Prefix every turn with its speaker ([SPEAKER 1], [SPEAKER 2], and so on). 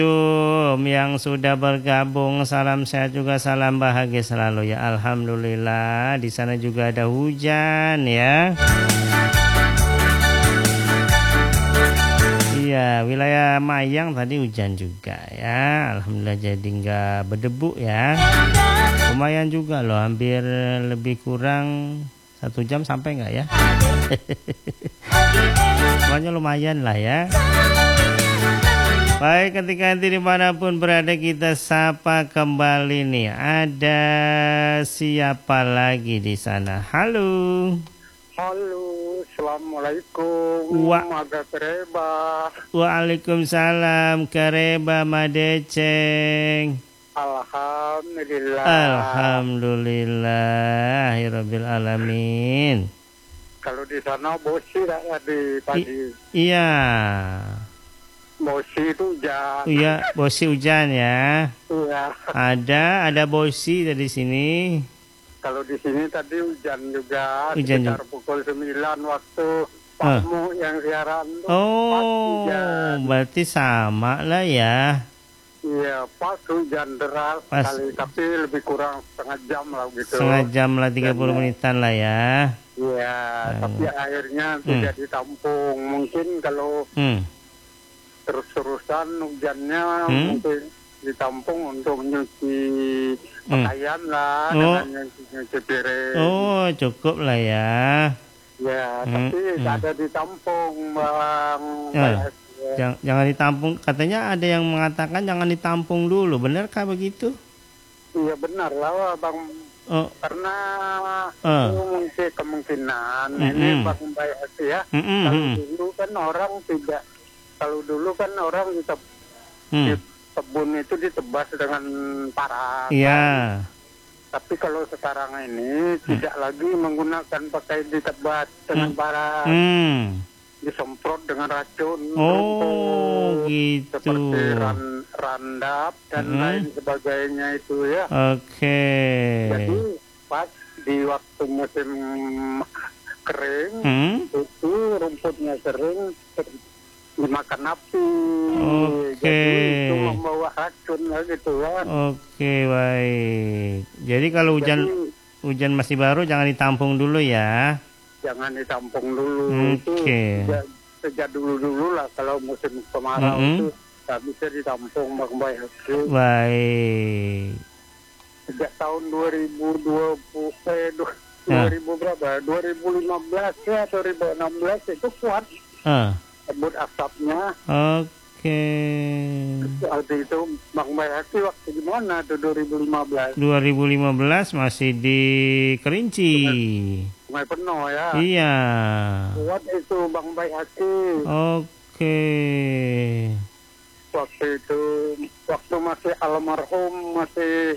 [SPEAKER 1] yang sudah bergabung, salam sehat juga, salam bahagia selalu ya. Alhamdulillah, di sana juga ada hujan ya. Iya, wilayah Mayang tadi hujan juga ya. Alhamdulillah jadi nggak berdebu ya. Lumayan juga loh, hampir lebih kurang 1 jam sampai nggak ya? Semuanya lumayan lah ya. Baik, ketika nanti dimanapun berada kita sapa kembali nih. Ada siapa lagi di sana? Halo.
[SPEAKER 2] Halo, assalamualaikum. Maga Kereba.
[SPEAKER 1] Waalaikumsalam Kereba Madeceng.
[SPEAKER 2] Alhamdulillah.
[SPEAKER 1] Alhamdulillahirabbil alamin.
[SPEAKER 2] Kalau di sana bosi di pagi.
[SPEAKER 1] Iya.
[SPEAKER 2] Bosi itu hujan.
[SPEAKER 1] Iya, bosi hujan ya.
[SPEAKER 2] Iya.
[SPEAKER 1] Ada bosi dari sini.
[SPEAKER 2] Kalau di sini tadi hujan juga,
[SPEAKER 1] Hujan
[SPEAKER 2] sekitar pukul 9 waktu tamu yang siaran.
[SPEAKER 1] Oh, berarti sama lah ya.
[SPEAKER 2] Iya, pas hujan deras kali, tapi lebih kurang setengah jam lah gitu.
[SPEAKER 1] Setengah jam lah, 30 menitan lah ya.
[SPEAKER 2] Iya, tapi akhirnya tidak ditampung. Mungkin kalau terus-terusan hujannya mungkin ditampung untuk nyuci pakaian lah, dengan nyuci piring.
[SPEAKER 1] Oh, cukup lah ya.
[SPEAKER 2] Ya, tapi tidak ada ditampung, Bang.
[SPEAKER 1] Jangan ditampung. Katanya ada yang mengatakan jangan ditampung dulu. Benarkah begitu?
[SPEAKER 2] Iya benar lah, Bang. Karena mungkin kemungkinan ini Bang Bayak ya. Kalau dulu kan orang di kebun itu ditebas dengan parang.
[SPEAKER 1] Iya.
[SPEAKER 2] Tapi kalau sekarang ini tidak lagi menggunakan pakai ditebas dengan parang. Disemprot dengan racun
[SPEAKER 1] rumput, gitu.
[SPEAKER 2] Seperti randap dan lain sebagainya itu ya.
[SPEAKER 1] Oke.
[SPEAKER 2] Jadi pas di waktu musim kering itu rumputnya kering dimakan api. Jadi itu membawa racun lah gitu kan.
[SPEAKER 1] Oke, baik. Jadi kalau hujan masih baru jangan ditampung dulu ya.
[SPEAKER 2] Jangan ditampung dulu. Itu sejak dulu lah kalau musim kemarau itu tak bisa ditampung, Bang Bayak.
[SPEAKER 1] Baik.
[SPEAKER 2] Sejak tahun 2015 ya, 2016 itu kuat. Kabut asapnya.
[SPEAKER 1] Oke.
[SPEAKER 2] Waktu itu Bang Bayak waktu di mana tuh 2015?
[SPEAKER 1] 2015 masih di Kerinci.
[SPEAKER 2] Sungai Penuh ya.
[SPEAKER 1] Iya.
[SPEAKER 2] Kuat itu Bang Bayak.
[SPEAKER 1] Oke.
[SPEAKER 2] Waktu itu waktu masih almarhum masih